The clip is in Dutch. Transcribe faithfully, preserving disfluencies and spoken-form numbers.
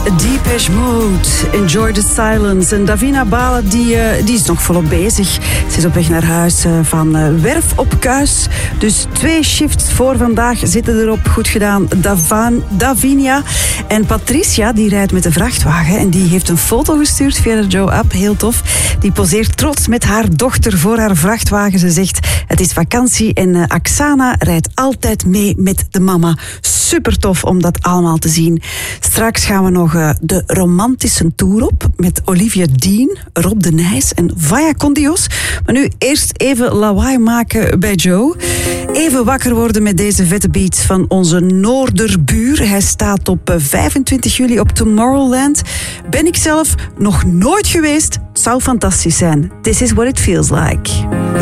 Depeche Mode, Enjoy the Silence. En Davina Bala, die, uh, die is nog volop bezig. Ze is op weg naar huis uh, van uh, Werf op Kuis. Dus twee shifts voor vandaag zitten erop. Goed gedaan, Davan, Davinia. En Patricia, die rijdt met de vrachtwagen. En die heeft een foto gestuurd via de Joe-app. Heel tof. Die poseert trots met haar dochter voor haar vrachtwagen. Ze zegt, het is vakantie en uh, Aksana rijdt altijd mee met de mama. Super tof om dat allemaal te zien. Straks gaan we nog uh, de romantische tour op met Olivia Dean, Rob de Nijs en Vaya con Dios. Maar nu eerst even lawaai maken bij Joe. Even wakker worden met deze vette beats van onze Noorderbuur. Hij staat op uh, vijfentwintig juli op Tomorrowland. Ben ik zelf nog nooit geweest. Het zou fantastisch zijn. This is what it feels like.